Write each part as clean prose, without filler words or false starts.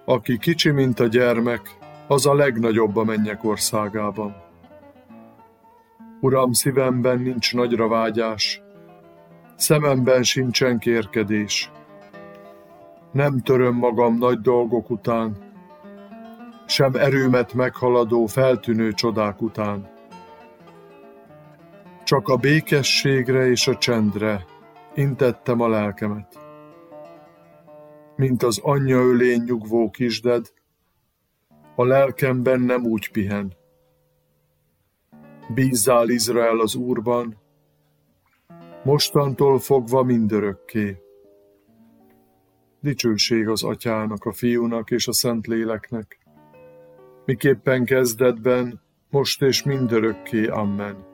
Aki kicsi, mint a gyermek, az a legnagyobb a mennyek országában. Uram, szívemben nincs nagyra vágyás, szememben sincsen kérkedés. Nem töröm magam nagy dolgok után, sem erőmet meghaladó feltűnő csodák után. Csak a békességre és a csendre intettem a lelkemet. Mint az anyja ölén nyugvó kisded, a lelkemben nem úgy pihen. Bízzál, Izrael, az Úrban, mostantól fogva mindörökké. Dicsőség az Atyának, a Fiúnak és a Szentléleknek, miképpen kezdetben, most és mindörökké. Amen.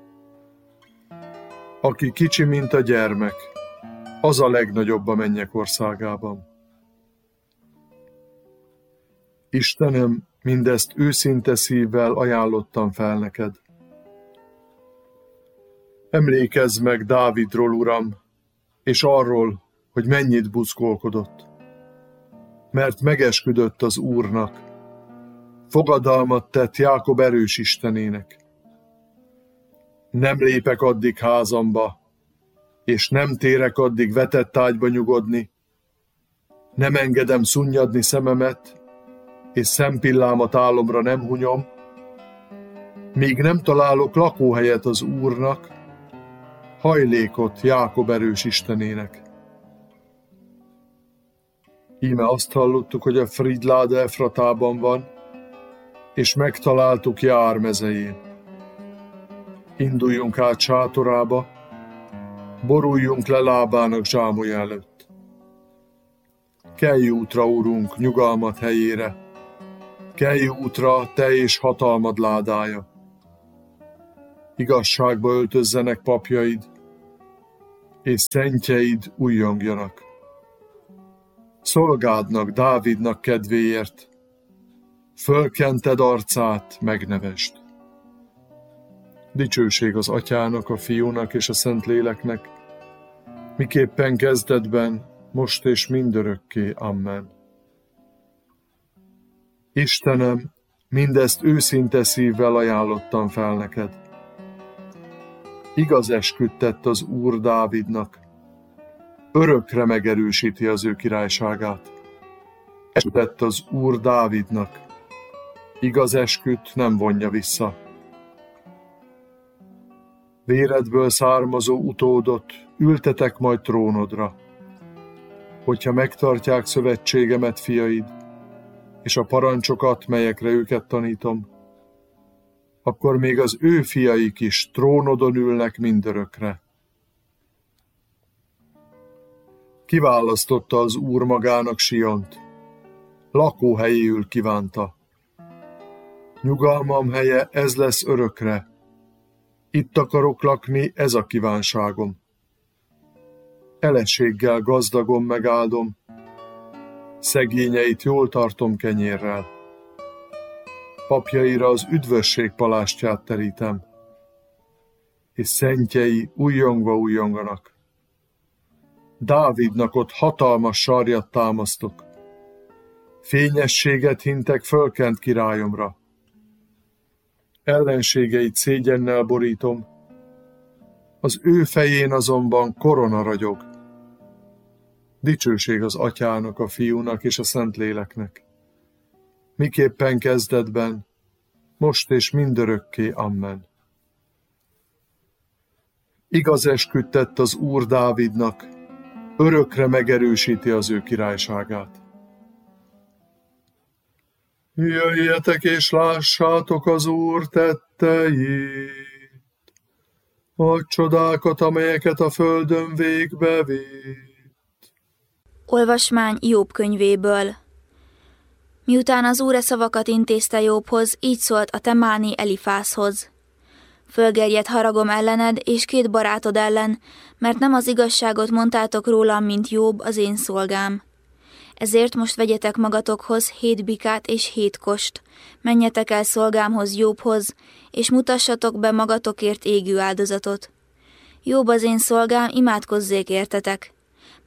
Aki kicsi, mint a gyermek, az a legnagyobb a mennyek országában. Istenem, mindezt őszinte szívvel ajánlottam fel neked. Emlékezz meg Dávidról, Uram, és arról, hogy mennyit buckolkodott. Mert megesküdött az Úrnak, fogadalmat tett Jákob erős Istenének. Nem lépek addig házamba, és nem térek addig vetett ágyba nyugodni. Nem engedem szunnyadni szememet, és szempillámat álomra nem hunyom, míg nem találok lakóhelyet az Úrnak, hajlékot Jákob erős Istenének. Íme azt hallottuk, hogy a Fridláda Efratában van, és megtaláltuk Jár mezején. Induljunk át sátorába, boruljunk le lábának zsámolya előtt. Kelj útra, Urunk, nyugalmat helyére, kelj útra, te és hatalmad ládája. Igazságba öltözzenek papjaid, és szentjeid újjongjanak. Szolgádnak, Dávidnak kedvéért, fölkented arcát, megnevesd. Dicsőség az Atyának, a Fiúnak és a Szentléleknek, miképpen kezdetben, most és mindörökké. Amen. Istenem, mindezt őszinte szívvel ajánlottam fel neked. Igaz esküt tett az Úr Dávidnak, örökre megerősíti az ő királyságát. Esküt tett az Úr Dávidnak, igaz esküt nem vonja vissza. Véredből származó utódot ültetek majd trónodra, hogyha megtartják szövetségemet fiaid, és a parancsokat, melyekre őket tanítom, akkor még az ő fiaik is trónodon ülnek mindörökre. Kiválasztotta az Úr magának Siont, lakóhelyéül kívánta. Nyugalmam helye, ez lesz örökre, itt akarok lakni, ez a kívánságom. Eleséggel gazdagon megáldom, szegényeit jól tartom kenyérrel. Papjaira az üdvösség palástját terítem, és szentjei újjongva újjonganak. Dávidnak ott hatalmas sarjat támasztok, fényességet hintek fölkent királyomra. Ellenségeit szégyennel borítom, az ő fején azonban korona ragyog. Dicsőség az Atyának, a Fiúnak és a Szentléleknek, miképpen kezdetben, most és mindörökké. Amen. Igaz esküt tett az Úr Dávidnak, örökre megerősíti az ő királyságát. Jöjjetek és lássátok az Úr tetteit, a csodákat, amelyeket a földön végbe vitt. Olvasmány Jobb könyvéből. Miután az Úr e szavakat intézte Jobbhoz, így szólt a temáni Elifázhoz. Fölgerjedt haragom ellened és két barátod ellen, mert nem az igazságot mondtátok rólam, mint Jobb, az én szolgám. Ezért most vegyetek magatokhoz 7 bikát és 7 kost, menjetek el szolgámhoz Jobbhoz, és mutassatok be magatokért égő áldozatot. Jobb, az én szolgám, imádkozzék értetek.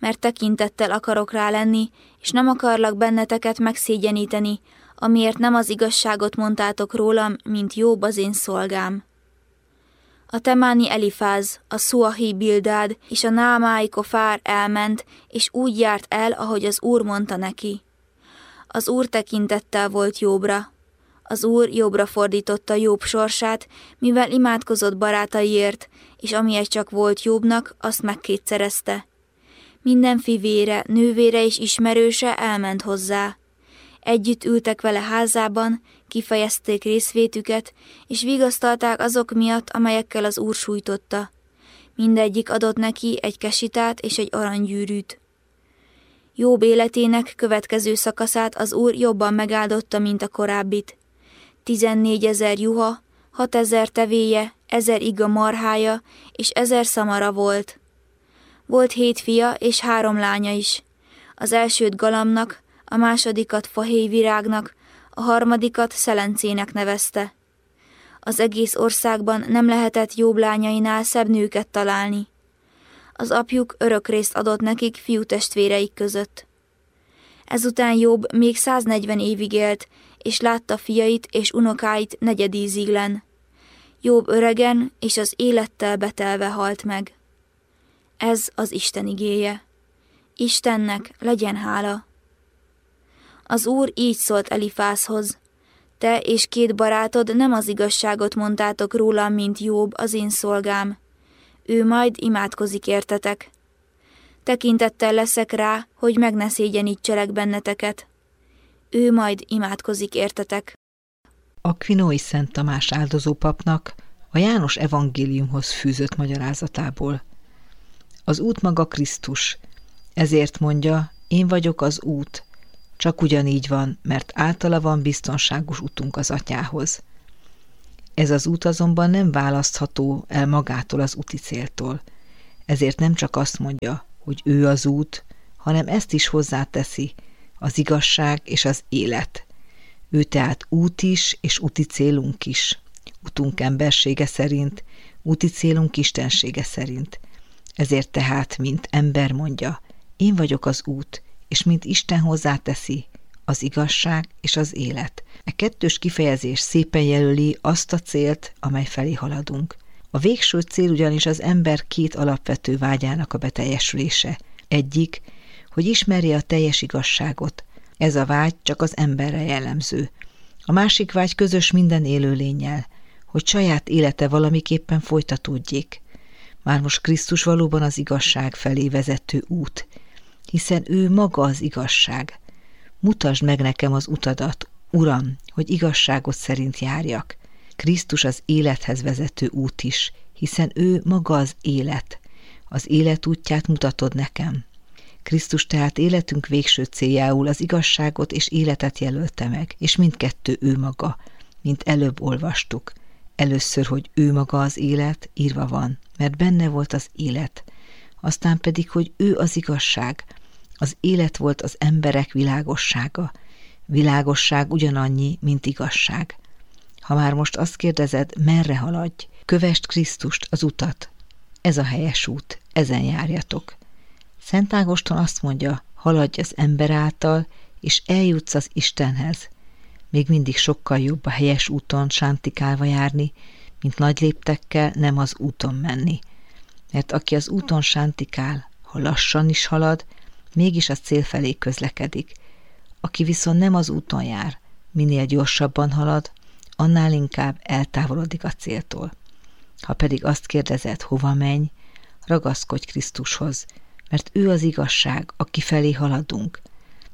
mert tekintettel akarok rá lenni, és nem akarlak benneteket megszégyeníteni, amiért nem az igazságot mondtátok rólam, mint Jób az én szolgám. A temáni Elifáz, a Szuahi Bildád és a Námái Kofár elment, és úgy járt el, ahogy az Úr mondta neki. Az Úr tekintettel volt Jóbra. Az Úr Jóbra fordította Jób sorsát, mivel imádkozott barátaiért, és amilyet csak volt Jóbnak, azt megkétszerezte. Minden fivére, nővére és ismerőse elment hozzá. Együtt ültek vele házában, kifejezték részvétüket, és vigasztalták azok miatt, amelyekkel az Úr sújtotta. Mindegyik adott neki egy kesitát és egy aranygyűrűt. Jób életének következő szakaszát az Úr jobban megáldotta, mint a korábbit. 14 000 juha, 6 000 tevéje, 1000 iga marhája és 1000 szamara volt. Volt 7 fia és 3 lánya is. Az elsőt Galamnak, a másodikat fahéjvirágnak, a harmadikat Szelencének nevezte. Az egész országban nem lehetett Jób lányainál szebb nőket találni. Az apjuk örökrészt adott nekik fiútestvéreik között. Ezután Jób még 140 évig élt, és látta fiait és unokáit negyedíziglen. Jób öregen és az élettel betelve halt meg. Ez az Isten igéje. Istennek legyen hála. Az Úr így szólt Elifázhoz: te és 2 barátod nem az igazságot mondtátok rólam, mint Jób, az én szolgám. Ő majd imádkozik értetek. Tekintettel leszek rá, hogy meg ne szégyenítselek benneteket. Ő majd imádkozik értetek. Aquinõi Szent Tamás áldozópapnak a János evangéliumhoz fűzött magyarázatából. Az út maga Krisztus, ezért mondja, én vagyok az út. Csak ugyanígy van, mert általa van biztonságos utunk az Atyához. Ez az út azonban nem választható el magától az úti céltól. Ezért nem csak azt mondja, hogy ő az út, hanem ezt is hozzáteszi, az igazság és az élet. Ő tehát út is és úti célunk is. Utunk embersége szerint, úti célunk istensége szerint. Ezért tehát, mint ember mondja, én vagyok az út, és mint Isten hozzáteszi, az igazság és az élet. E kettős kifejezés szépen jelöli azt a célt, amely felé haladunk. A végső cél ugyanis az ember 2 alapvető vágyának a beteljesülése. Egyik, hogy ismerje a teljes igazságot. Ez a vágy csak az emberre jellemző. A másik vágy közös minden élőlénnyel, hogy saját élete valamiképpen folytatódjék. Már most Krisztus valóban az igazság felé vezető út, hiszen ő maga az igazság. Mutasd meg nekem az utadat, Uram, hogy igazságot szerint járjak. Krisztus az élethez vezető út is, hiszen ő maga az élet. Az élet útját mutatod nekem. Krisztus tehát életünk végső céljául az igazságot és életet jelölte meg, és mindkettő ő maga, mint előbb olvastuk. Először, hogy ő maga az élet, írva van, mert benne volt az élet. Aztán pedig, hogy ő az igazság. Az élet volt az emberek világossága. Világosság ugyanannyi, mint igazság. Ha már most azt kérdezed, merre haladj, kövesd Krisztust, az utat. Ez a helyes út, ezen járjatok. Szent Ágoston azt mondja, haladj az ember által, és eljutsz az Istenhez. Még mindig sokkal jobb a helyes úton sántikálva járni, mint nagy léptekkel nem az úton menni. Mert aki az úton sántikál, ha lassan is halad, mégis a cél felé közlekedik. Aki viszont nem az úton jár, minél gyorsabban halad, annál inkább eltávolodik a céltól. Ha pedig azt kérdezed, hova menj, ragaszkodj Krisztushoz, mert ő az igazság, aki felé haladunk.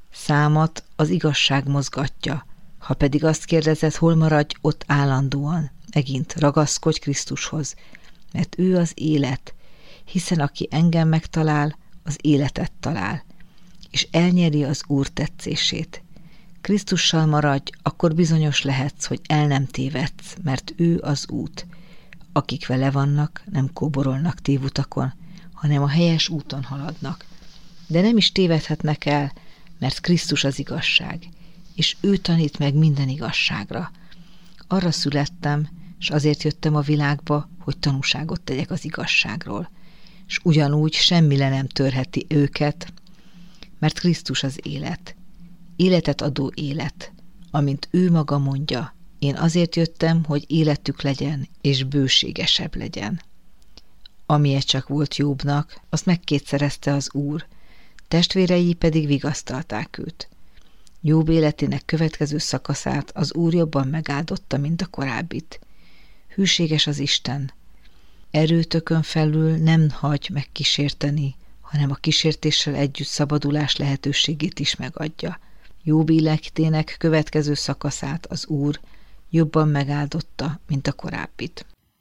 Számat az igazság mozgatja. Ha pedig azt kérdezed, hol maradj, ott állandóan, megint ragaszkodj Krisztushoz, mert ő az élet, hiszen aki engem megtalál, az életet talál, és elnyeri az Úr tetszését. Krisztussal maradj, akkor bizonyos lehetsz, hogy el nem tévedsz, mert ő az út. Akik vele vannak, nem kóborolnak tévutakon, hanem a helyes úton haladnak. De nem is tévedhetnek el, mert Krisztus az igazság, és ő tanít meg minden igazságra. Arra születtem, és azért jöttem a világba, hogy tanúságot tegyek az igazságról. s ugyanúgy semmi le nem törheti őket, mert Krisztus az élet, életet adó élet, amint ő maga mondja, én azért jöttem, hogy életük legyen, és bőségesebb legyen. Amilyen csak volt Jobbnak, azt megkétszerezte az Úr, testvérei pedig vigasztalták őt. Jobb életének következő szakaszát az Úr jobban megáldotta, mint a korábbit. Hűséges az Isten. Erőtökön felül nem hagy megkísérteni, hanem a kísértéssel együtt szabadulás lehetőségét is megadja. Jobb életének következő szakaszát az Úr jobban megáldotta, mint a korábbit.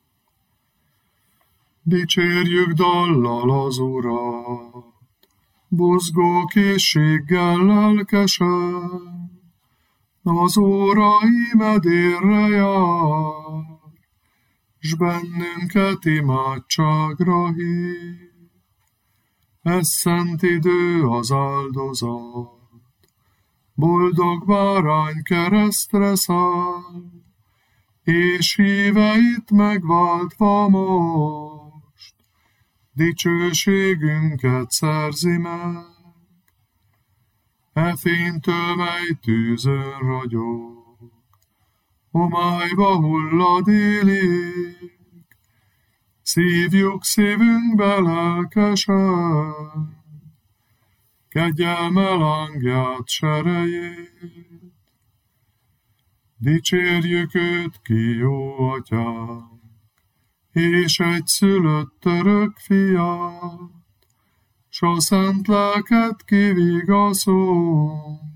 Dicsérjük dallal az Urat, buzgó készséggel lelkesen, az óra imedérre jár, s bennünket imádságra hív. Ez szent idő az áldozat, boldog bárány keresztre száll, és híveit megváltva most, dicsőségünket szerzi meg. E fénytől, mely tűzön ragyog, homályba hullad élik, szívjuk szívünkbe lelkesen, kegyelme lángját serejét. Dicsérjük őt ki, jó atyánk, és egyszülött örök fiát, s a szent lelket kivigaszol,